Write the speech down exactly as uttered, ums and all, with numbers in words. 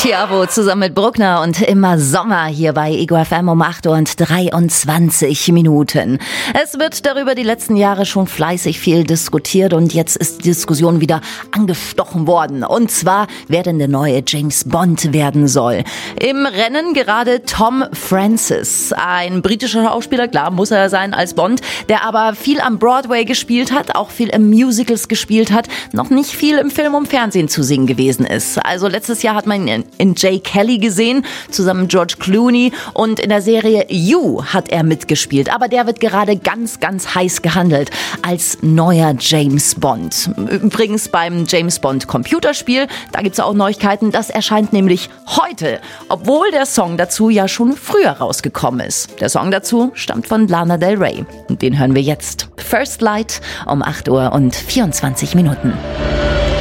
Tiavo zusammen mit Bruckner und immer Sommer hier bei Ego F M um acht Uhr und dreiundzwanzig Minuten. Es wird darüber die letzten Jahre schon fleißig viel diskutiert und jetzt ist die Diskussion wieder angestochen worden. Und zwar, wer denn der neue James Bond werden soll. Im Rennen gerade Tom Francis, ein britischer Schauspieler, klar muss er sein als Bond, der aber viel am Broadway gespielt hat, auch viel im Musicals gespielt hat, noch nicht viel im Film und Fernsehen zu sehen gewesen ist. Also letztes Jahr hat man ihn in Jay Kelly gesehen, zusammen mit George Clooney, und in der Serie You hat er mitgespielt. Aber der wird gerade ganz, ganz heiß gehandelt als neuer James Bond. Übrigens beim James Bond Computerspiel, da gibt's auch Neuigkeiten, das erscheint nämlich heute, obwohl der Song dazu ja schon früher rausgekommen ist. Der Song dazu stammt von Lana Del Rey und den hören wir jetzt. First Light um acht Uhr und vierundzwanzig Minuten.